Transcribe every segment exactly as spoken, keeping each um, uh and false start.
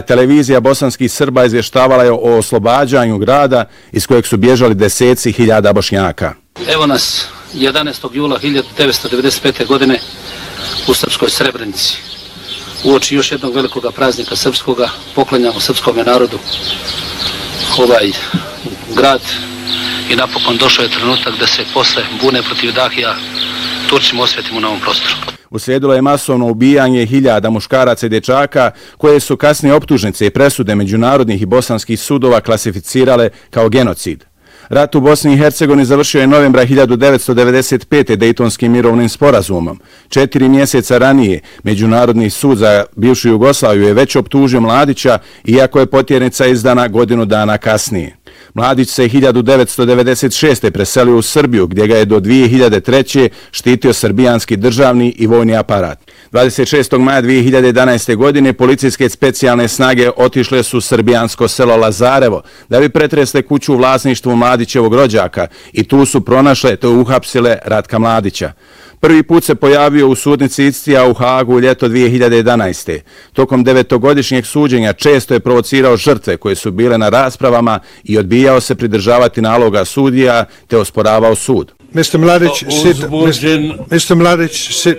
televizija bosanskih Srba izvještavala je o oslobađanju grada iz kojeg su bježali deseci hiljada Bošnjaka. Evo nas jedanaestog jula hiljadu devetsto devedeset pete. godine u srpskoj Srebrenici. Uoči još jednog velikog praznika srpskoga poklanjamo srpskom narodu ovaj grad i napokon došao je trenutak da se posle bune protiv Dahija Turcima osvetimo na ovom prostoru. Uslijedilo je masovno ubijanje hiljada muškaraca i dječaka koje su kasnije optužnice i presude međunarodnih i bosanskih sudova klasificirale kao genocid. Rat u Bosni i Hercegovini završio je novembra hiljadu devetsto devedeset pete. Dejtonskim mirovnim sporazumom. Četiri mjeseca ranije Međunarodni sud za bivšu Jugoslaviju je već optužio Mladića, iako je potjernica izdana godinu dana kasnije. Mladić se hiljadu devetsto devedeset šeste. preselio u Srbiju, gdje ga je do dvije hiljade treće. štitio srbijanski državni i vojni aparat. dvadeset šestog maja dvije hiljade jedanaeste. godine policijske specijalne snage otišle su u srbijansko selo Lazarevo da bi pretresle kuću u vlasništvu Mladićevog rođaka i tu su pronašle te uhapsile Ratka Mladića. Prvi put se pojavio u sudnici Istija u Hagu u ljeto dvije hiljade jedanaeste. Tokom devetogodišnjeg suđenja često je provocirao žrtve koje su bile na raspravama i odbijao se pridržavati naloga sudija te osporavao sud. mister Mladić, sit. mister Mladić, sit.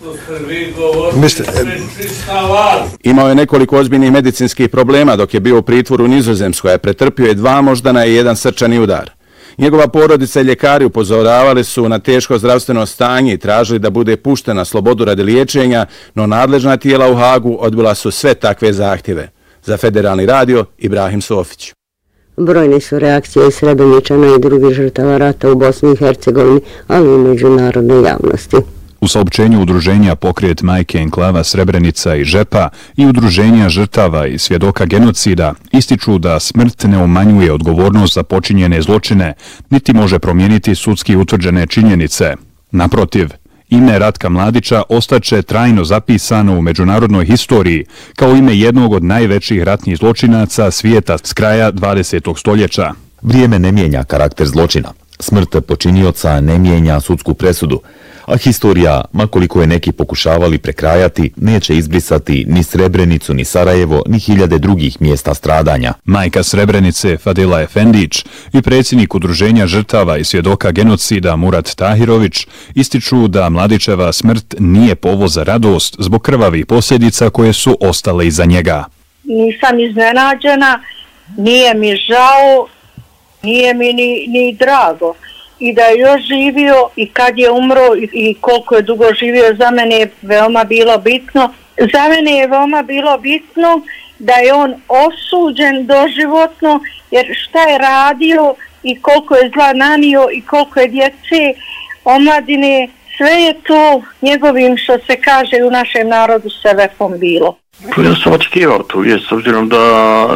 Imao je nekoliko ozbiljnih medicinskih problema dok je bio u pritvoru u Nizozemskoj, a pretrpio je dva moždana i jedan srčani udar. Njegova porodica i ljekari upozoravali su na teško zdravstveno stanje i tražili da bude pušten na slobodu radi liječenja, no nadležna tijela u Hagu odbila su sve takve zahtjeve. Za Federalni radio, Ibrahim Sofić. Brojne su reakcije Srebreničana i drugih žrtava rata u Bosni i Hercegovini, ali i međunarodnoj javnosti. U saopćenju udruženja Pokret majke enklava Srebrenica i Žepa i udruženja žrtava i svjedoka genocida ističu da smrt ne umanjuje odgovornost za počinjene zločine, niti može promijeniti sudski utvrđene činjenice. Naprotiv, ime Ratka Mladića ostaće trajno zapisano u međunarodnoj historiji kao ime jednog od najvećih ratnih zločinaca svijeta s kraja dvadesetog stoljeća. Vrijeme ne mijenja karakter zločina. Smrt počinioca ne mijenja sudsku presudu, a historija, makoliko je neki pokušavali prekrajati, neće izbrisati ni Srebrenicu, ni Sarajevo, ni hiljade drugih mjesta stradanja. Majka Srebrenice, Fadila Efendić, i predsjednik udruženja žrtava i svjedoka genocida Murat Tahirović ističu da Mladićeva smrt nije povod za radost zbog krvavih posljedica koje su ostale iza njega. Nisam iznenađena, nije mi žao, nije mi ni, ni drago. I da je još živio i kad je umro i, i koliko je dugo živio, za mene je veoma bilo bitno. Za mene je veoma bilo bitno da je on osuđen doživotno, jer šta je radio i koliko je zla nanio i koliko je djece, omladine, sve je to njegovim, što se kaže u našem narodu, sevefom bilo. Ja sam očekivao tu vijest, s obzirom da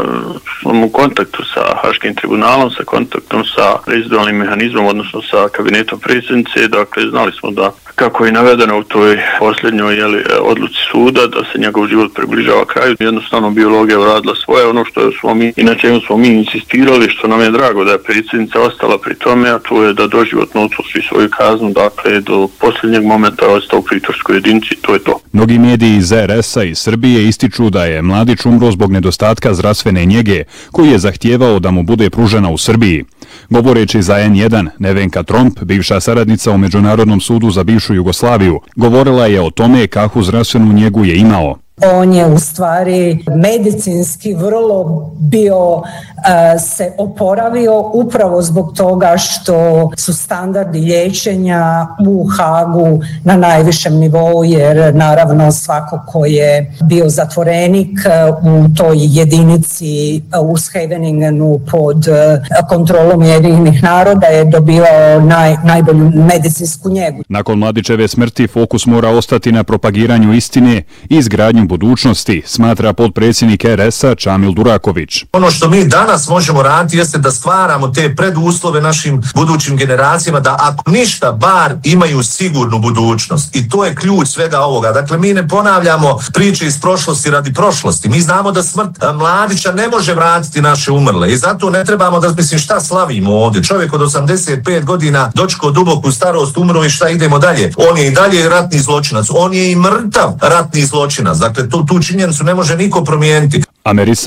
sam u kontaktu sa Haškim tribunalom, sa kontaktom sa rezidualnim mehanizmom, odnosno sa kabinetom predsjednice. Dakle, znali smo da, kako je navedeno u toj posljednjoj jeli, odluci suda, da se njegov život približava kraju. Jednostavno biologija uradila svoje, ono što smo mi, i na čemu smo mi insistirali, što nam je drago da je predsjednica ostala pri tome, a to je da doživotno odsluži svoju kaznu, dakle, do posljednjeg momenta ostao u pritvorskoj jedinici, to je to. Mnogi mediji iz er es a i Srbije ističu da je Mladić umro zbog nedostatka zdravstvene njege koji je zahtijevao da mu bude pružena u Srbiji. Govoreći za en jedan, Nevenka Tromp, bivša saradnica u Međunarodnom sudu za bivšu Jugoslaviju, govorila je o tome kakvu zdravstvenu njegu je imao. On je u stvari medicinski vrlo bio uh, se oporavio upravo zbog toga što su standardi liječenja u Hagu na najvišem nivou, jer naravno svako ko je bio zatvorenik u toj jedinici u Scheveningenu pod kontrolom Ujedinjenih naroda je dobivao naj, najbolju medicinsku njegu. Nakon Mladićeve smrti fokus mora ostati na propagiranju istine i izgradnju budućnosti, smatra potpredsjednik er es a Čamil Duraković. Ono što mi danas možemo raditi jeste da stvaramo te preduslove našim budućim generacijama da ako ništa bar imaju sigurnu budućnost, i to je ključ svega ovoga. Dakle, mi ne ponavljamo priče iz prošlosti radi prošlosti. Mi znamo da smrt Mladića ne može vratiti naše umrle i zato ne trebamo da, mislim, šta slavimo ovdje. Čovjek od osamdeset pet godina dočekao duboku starost, umro i šta idemo dalje. On je i dalje ratni zločinac. On je i mrtav ratni zločinac. Dakle, tu, tu činjenicu ne može niko promijeniti. Amerisa